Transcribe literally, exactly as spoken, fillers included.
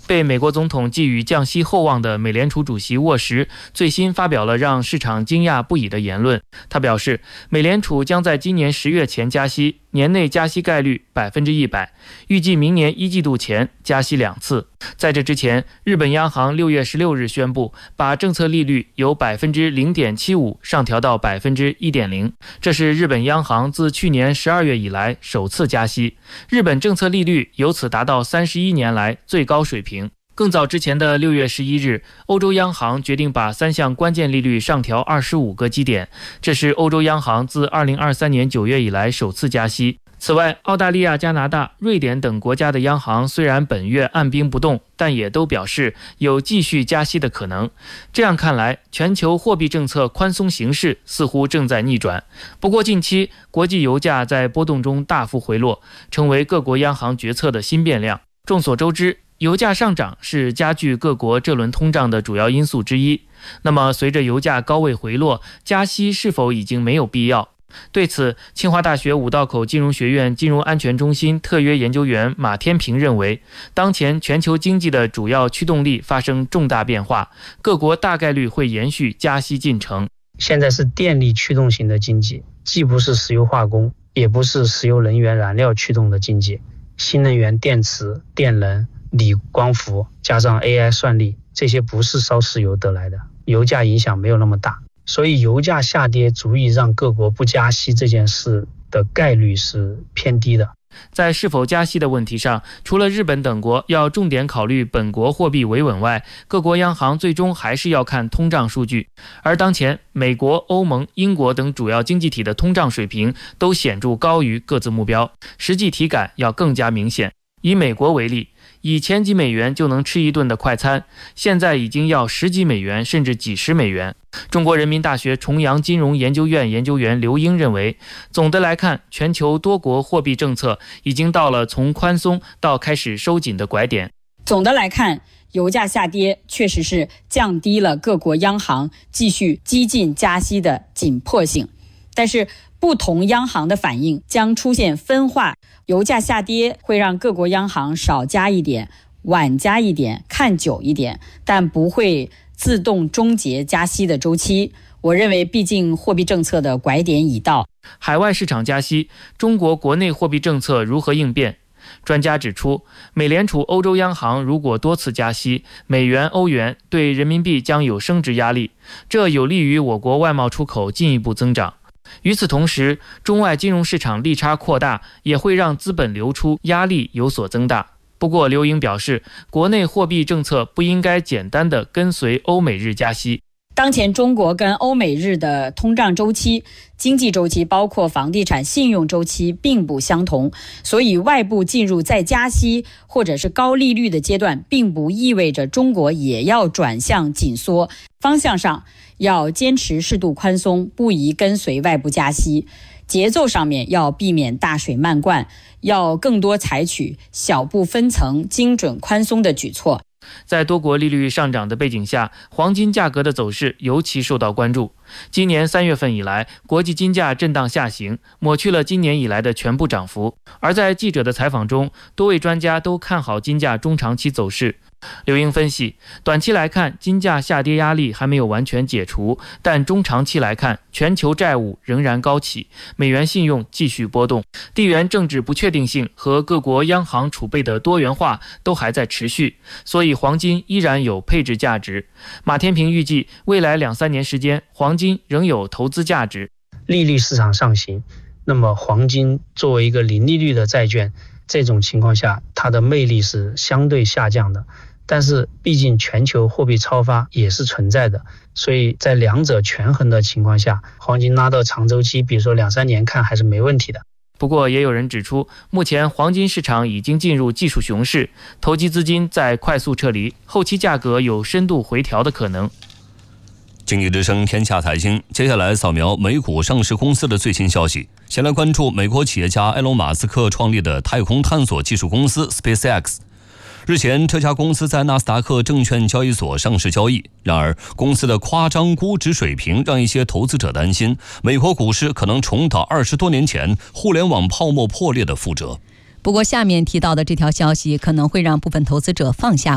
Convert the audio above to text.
被美国总统寄予降息厚望的美联储主席沃什最新发表了让市场惊讶不已的言论。他表示，美联储将在今年十月前加息，年内加息概率百分之一百，预计明年一季度前加息两次。在这之前，日本央行六月十六日宣布，把政策利率由百分之零点七五上调到百分之一点零，这是日本央行自去年十二月以来首次加息，日本政策利率由此达到三十一年来最高水平。更早之前的六月十一日，欧洲央行决定把三项关键利率上调二十五个基点，这是欧洲央行自二零二三年九月以来首次加息。此外，澳大利亚、加拿大、瑞典等国家的央行虽然本月按兵不动，但也都表示有继续加息的可能。这样看来，全球货币政策宽松形势似乎正在逆转。不过近期国际油价在波动中大幅回落，成为各国央行决策的新变量。众所周知，油价上涨是加剧各国这轮通胀的主要因素之一。那么随着油价高位回落，加息是否已经没有必要？对此，清华大学五道口金融学院金融安全中心特约研究员马天平认为，当前全球经济的主要驱动力发生重大变化，各国大概率会延续加息进程。 现在是电力驱动型的经济，既不是石油化工，也不是石油能源燃料驱动的经济。新能源电池、电能、锂光伏加上 A I 算力，这些不是烧石油得来的，油价影响没有那么大，所以油价下跌足以让各国不加息这件事的概率是偏低的。 在是否加息的问题上，除了日本等国要重点考虑本国货币维稳外，各国央行最终还是要看通胀数据。而当前美国、欧盟、英国等主要经济体的通胀水平都显著高于各自目标，实际体感要更加明显。以美国为例，以前几美元就能吃一顿的快餐，现在已经要十几美元甚至几十美元。中国人民大学重阳金融研究院研究员刘英认为，总的来看，全球多国货币政策已经到了从宽松到开始收紧的拐点。 总的来看，油价下跌确实是降低了各国央行继续激进加息的紧迫性，但是不同央行的反应将出现分化，油价下跌会让各国央行少加一点、晚加一点、看久一点，但不会自动终结加息的周期。我认为，毕竟货币政策的拐点已到。 海外市场加息，中国国内货币政策如何应变？专家指出，美联储、欧洲央行如果多次加息，美元、欧元对人民币将有升值压力，这有利于我国外贸出口进一步增长。与此同时，中外金融市场利差扩大，也会让资本流出压力有所增大。不过刘英表示，国内货币政策不应该简单的跟随欧美日加息。 当前中国跟欧美日的通胀周期、经济周期，包括房地产信用周期并不相同，所以外部进入再加息或者是高利率的阶段，并不意味着中国也要转向紧缩，方向上要坚持适度宽松，不宜跟随外部加息。节奏上面要避免大水漫灌，要更多采取小步分层、精准宽松的举措。 在多国利率上涨的背景下，黄金价格的走势尤其受到关注。今年三月份以来，国际金价震荡下行，抹去了今年以来的全部涨幅。而在记者的采访中，多位专家都看好金价中长期走势。刘英分析，短期来看，金价下跌压力还没有完全解除，但中长期来看，全球债务仍然高企，美元信用继续波动，地缘政治不确定性和各国央行储备的多元化都还在持续，所以黄金依然有配置价值。马天平预计，未来两三年时间，黄金仍有投资价值。 利率市场上行，那么黄金作为一个零利率的债券，这种情况下，它的魅力是相对下降的。但是毕竟全球货币超发也是存在的，所以在两者权衡的情况下，黄金拉到长周期，比如说两三年看还是没问题的。 不过也有人指出，目前黄金市场已经进入技术熊市，投机资金在快速撤离，后期价格有深度回调的可能。 经济之声天下财经，接下来扫描美股上市公司的最新消息。先来关注美国企业家埃隆·马斯克创立的太空探索技术公司 SpaceX。日前，这家公司在纳斯达克证券交易所上市交易。然而，公司的夸张估值水平让一些投资者担心，美国股市可能重蹈二十多年前互联网泡沫破裂的覆辙。 不过，下面提到的这条消息可能会让部分投资者放下